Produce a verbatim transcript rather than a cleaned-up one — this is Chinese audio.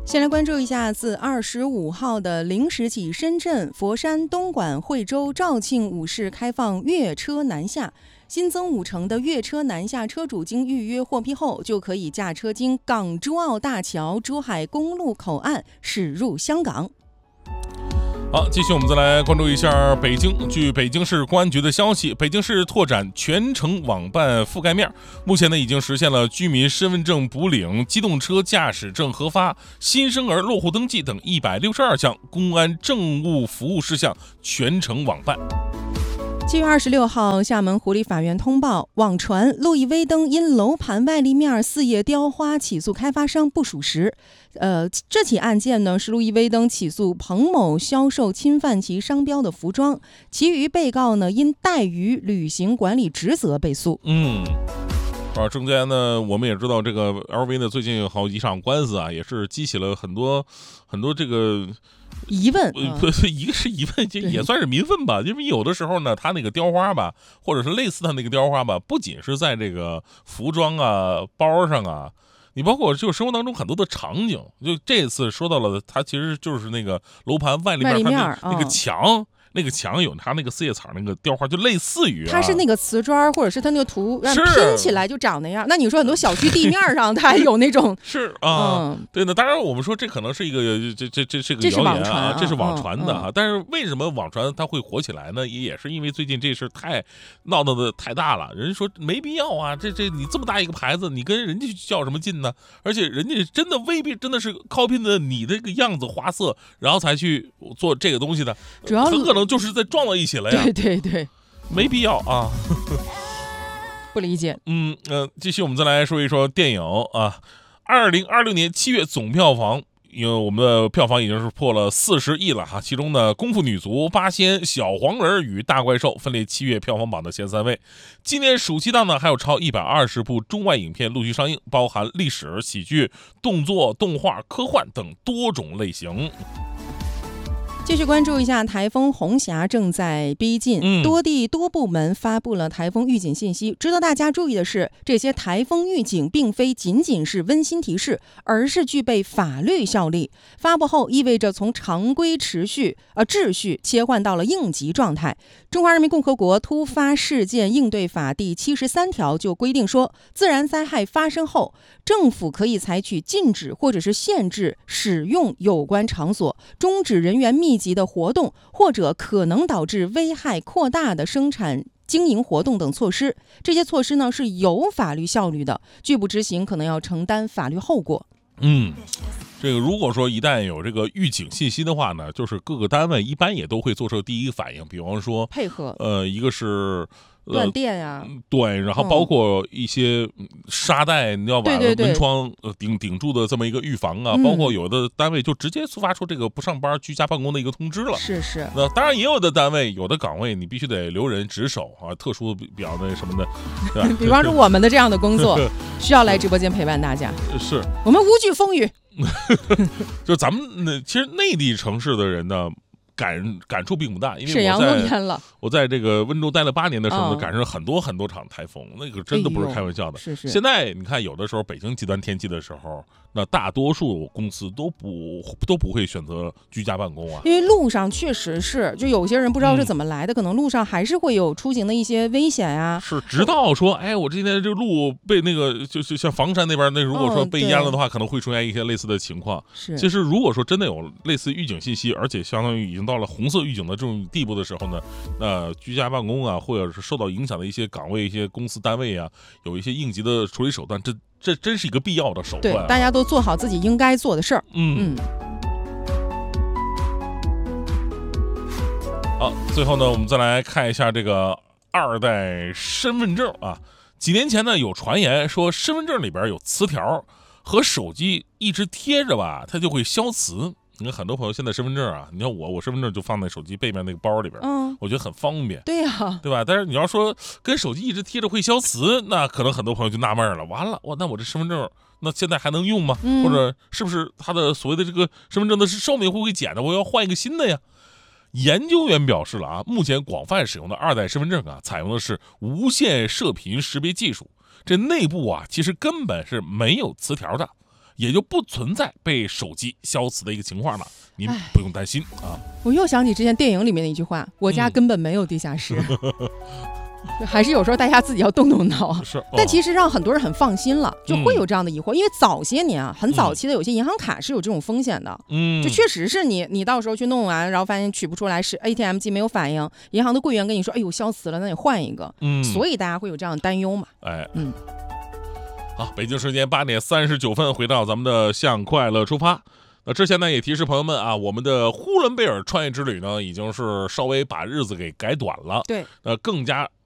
先来关注一下，自二十五号的零时起，深圳、佛山、东莞、惠州、肇庆五市开放粤车南下。新增五成的粤车南下车主经预约获批后，就可以驾车经港珠澳大桥、珠海公路口岸驶入香港。 好，继续我们再来关注一下北京。据北京市公安局的消息，北京市拓展全程网办覆盖面，目前呢已经实现了居民身份证补领、机动车驾驶证核发、新生儿落户登记等一百六十二项公安政务服务事项全程网办。 七月二十六号，厦门湖理法院通报，网传路易威登因楼盘外立面四叶雕花起诉开发商不属实。呃，这起案件呢是路易威登起诉彭某销售侵犯其商标的服装，其余被告呢因怠于履行管理职责被诉。 嗯。啊，中间呢，我们也知道这个 L V 呢，最近有好几场官司啊，也是激起了很多很多这个疑问。 呃，一个是疑问，这也算是民愤吧。因为有的时候呢，它那个雕花吧，或者是类似的那个雕花吧，不仅是在这个服装啊、包上啊，你包括就是生活当中很多的场景。就这次说到了，它其实就是那个楼盘外立面，它那那个墙。那个墙有它那个四叶草那个雕花，就类似于、啊、 它是那个瓷砖，或者是它那个图让拼起来就长那样。那你说很多小区地面上它还有那种是啊、嗯，对的。当然我们说这可能是一个这这这是个谣言啊，这是网传的啊、嗯嗯。但是为什么网传它会火起来呢？也是因为最近这事太闹闹的太大了，人说没必要啊，这这你这么大一个牌子，你跟人家较什么劲呢？而且人家真的未必真的是 copy 的你这个样子花色，然后才去做这个东西的， 主要很可能就是在撞到一起了呀。 对对对， 没必要啊。 不理解。 嗯呃，继续我们再来说一说电影啊。二零二六年七月总票房，因为我们的票房已经是破了四十亿了哈。其中呢，功夫女足、八仙、小黄人与大怪兽分列七月票房榜的前三位。今年暑期档呢，还有超一百二十部中外影片陆续上映，包含历史、喜剧、动作、动画、科幻等多种类型。 继续关注一下，台风红霞正在逼近、嗯、多地多部门发布了台风预警信息。值得大家注意的是，这些台风预警并非仅仅是温馨提示，而是具备法律效力。发布后意味着从常规持续呃秩序切换到了应急状态。中华人民共和国突发事件应对法第七十三条就规定说，自然灾害发生后，政府可以采取禁止或者是限制使用有关场所，终止人员密集的活动，或者可能导致危害扩大的生产经营活动等措施。这些措施呢是有法律效力的，拒不执行可能要承担法律后果。 嗯，这个如果说一旦有这个预警信息的话呢，就是各个单位一般也都会做出第一个反应，比方说配合， 呃，一个是断电呀、啊， 对，然后包括一些沙袋，你要把门窗顶顶住的这么一个预防啊， 嗯、 包括有的单位就直接发出这个不上班、居家办公的一个通知了。 是是。 那当然也有的单位、有的岗位，你必须得留人值守啊，特殊比较那什么的，对吧？ 比方说我们的这样的工作，需要来直播间陪伴大家。 是我们无惧风雨。 就咱们那其实内地城市的人呢。感感触并不大，因为沈阳冬天了， 我在这个温州待了八年的时候呢， 哦、 赶上很多很多场台风，那个真的不是开玩笑的。 哎、是是。 现在你看，有的时候北京极端天气的时候，那大多数公司都不都不会选择居家办公啊， 因为路上确实是，就有些人不知道是怎么来的，嗯、可能路上还是会有出行的一些危险呀、啊。 是，直到说，哎，我今天这路被那个就是像房山那边那如果说被淹了的话，哦、可能会出现一些类似的情况。 是， 其实如果说真的有类似预警信息，而且相当于已经到了红色预警的这种地步的时候呢，那居家办公啊，或者是受到影响的一些岗位、一些公司单位啊，有一些应急的处理手段，这这真是一个必要的手段、啊。 对，大家都做好自己应该做的事儿。 嗯嗯。好，最后呢，我们再来看一下这个二代身份证啊。几年前呢，有传言说身份证里边有磁条，和手机一直贴着吧，它就会消磁。你看很多朋友现在身份证啊，你看我我身份证就放在手机背面那个包里边，嗯，我觉得很方便。 对呀、啊， 对吧？但是你要说跟手机一直贴着会消磁，那可能很多朋友就纳闷了，完了，我那我这身份证那现在还能用吗？嗯、或者是不是它的所谓的这个身份证的是寿命会不会减的？我要换一个新的呀？研究员表示了啊，目前广泛使用的二代身份证啊，采用的是无线射频识别技术，这内部啊其实根本是没有磁条的。 也就不存在被手机消磁的一个情况了，您不用担心啊。 我又想起之前电影里面的一句话，我家根本没有地下室。嗯还是有时候大家自己要动动脑， 是、哦， 但其实让很多人很放心了，就会有这样的疑惑，嗯、因为早些年啊，很早期的有些银行卡是有这种风险的，嗯，就确实是你你到时候去弄完，然后发现取不出来，是 A T M 机没有反应，银行的柜员跟你说，哎呦消磁了，那你换一个，嗯，所以大家会有这样的担忧嘛， 哎，嗯，好，北京时间八点三十九分，回到咱们的向快乐出发。那之前呢也提示朋友们啊，我们的呼伦贝尔穿越之旅呢已经是稍微把日子给改短了， 对， 呃，更加